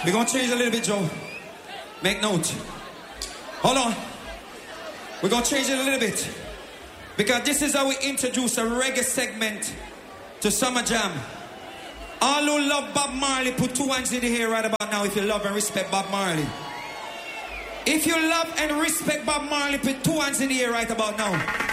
We're going to change a little bit, Joe. Make note. Hold on. We're going to change it a little bit. Because this is how we introduce a reggae segment to Summer Jam. All who love Bob Marley, put 2 hands in the air right about now if you love and respect Bob Marley. If you love and respect Bob Marley, put 2 hands in the air right about now.